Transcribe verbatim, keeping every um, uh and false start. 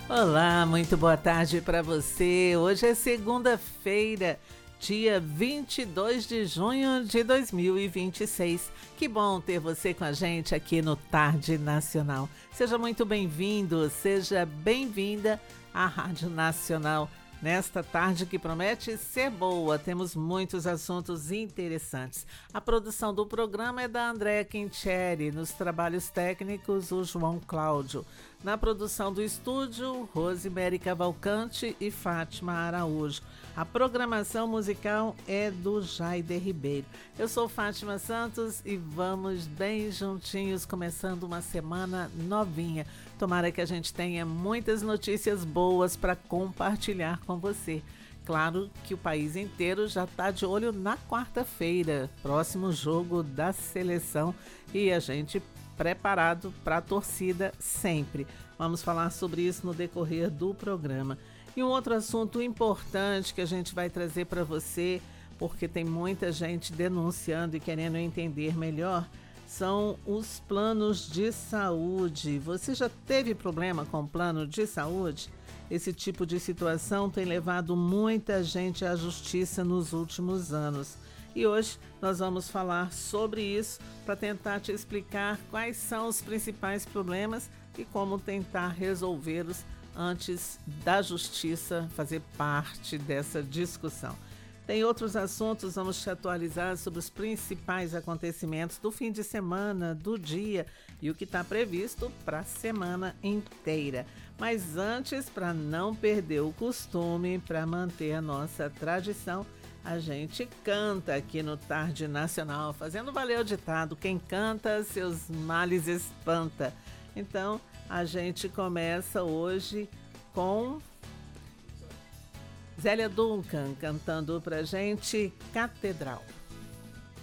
Olá, muito boa tarde para você. Hoje é segunda-feira, dia vinte e dois de junho de dois mil e vinte e seis. Que bom ter você com a gente aqui no Tarde Nacional. Seja muito bem-vindo, seja bem-vinda à Rádio Nacional. Nesta tarde que promete ser boa, temos muitos assuntos interessantes. A produção do programa é da Andréa Quincheri, nos trabalhos técnicos o João Cláudio. Na produção do estúdio, Rosemary Cavalcante e Fátima Araújo. A programação musical é do Jaider Ribeiro. Eu sou Fátima Santos e vamos bem juntinhos, começando uma semana novinha. Tomara que a gente tenha muitas notícias boas para compartilhar com você. Claro que o país inteiro já está de olho na quarta-feira, próximo jogo da seleção, e a gente preparado para a torcida sempre. Vamos falar sobre isso no decorrer do programa. E um outro assunto importante que a gente vai trazer para você, porque tem muita gente denunciando e querendo entender melhor, são os planos de saúde. Você já teve problema com plano de saúde? Esse tipo de situação tem levado muita gente à justiça nos últimos anos. E hoje nós vamos falar sobre isso para tentar te explicar quais são os principais problemas e como tentar resolvê-los antes da justiça fazer parte dessa discussão. Tem outros assuntos, vamos te atualizar sobre os principais acontecimentos do fim de semana, do dia e o que está previsto para a semana inteira. Mas antes, para não perder o costume, para manter a nossa tradição, a gente canta aqui no Tarde Nacional, fazendo valer o ditado: quem canta, seus males espanta. Então, a gente começa hoje com Zélia Duncan cantando pra gente Catedral.